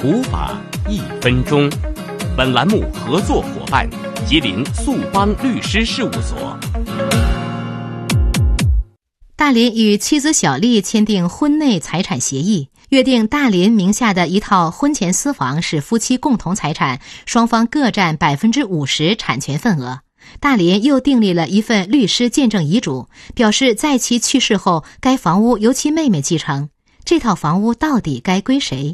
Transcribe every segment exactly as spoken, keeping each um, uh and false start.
普法一分钟。本栏目合作伙伴吉林速邦律师事务所。 大林与妻子小丽签订婚内财产协议，约定大林名下的一套婚前私房是夫妻共同财产，双方各占百分之五十产权份额。大林又订立了一份律师见证遗嘱，表示在其去世后，该房屋由其妹妹继承。这套房屋到底该归谁？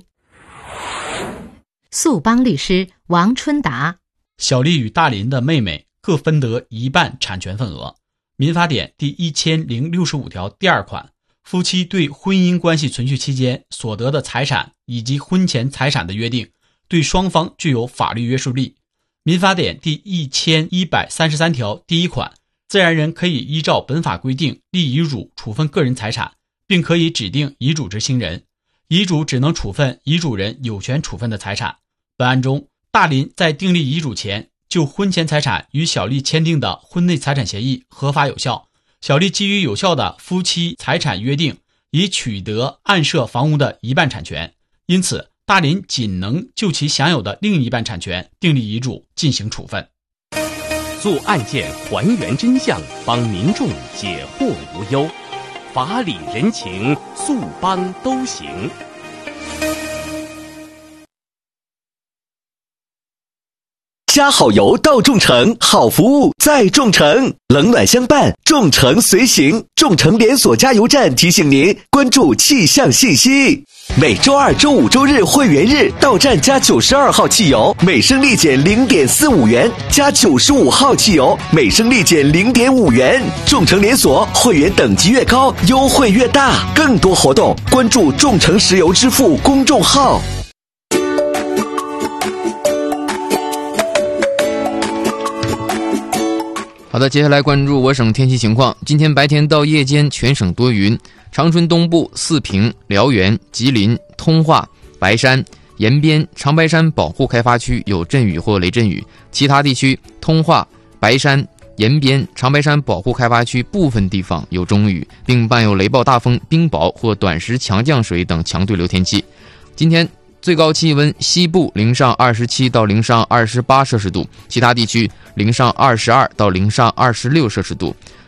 速邦律师王春达。 小丽与大林的妹妹各分得一半产权份额。民法典第一千零六十五条第二款，夫妻对婚姻关系存续期间所得的财产以及婚前财产的约定，对双方具有法律约束力。民法典第一千一百三十三条第一款，自然人可以依照本法规定立遗嘱处分个人财产，并可以指定遗嘱执行人。遗嘱只能处分遗嘱人有权处分的财产。本案中，大林在订立遗嘱前就婚前财产与小丽签订的婚内财产协议合法有效，小丽基于有效的夫妻财产约定，已取得案涉房屋的一半产权，因此大林仅能就其享有的另一半产权订立遗嘱进行处分。 做案件还原真相，帮民众解惑无忧，法理人情，速邦都行。 加好油到众诚，好服务在众诚，冷暖相伴，众诚随行。众诚连锁加油站提醒您关注气象信息。每周二、周五、周日会员日到站加九十二号汽油，每升立减零点四五元；加九十五号汽油，每升立减零点五元。众诚连锁会员等级越高，优惠越大。更多活动关注众诚石油支付公众号。 好的，接下来关注我省天气情况。今天白天到夜间全省多云，长春东部、四平、辽源、吉林、通化、白山、延边、长白山保护开发区有阵雨或雷阵雨，其他地区通化、白山、延边、长白山保护开发区部分地方有中雨，并伴有雷暴大风、冰雹或短时强降水等强对流天气。今天最高气温，西部零上二十七到零上二十八摄氏度，其他地区零上二十二到零上二十六摄氏度。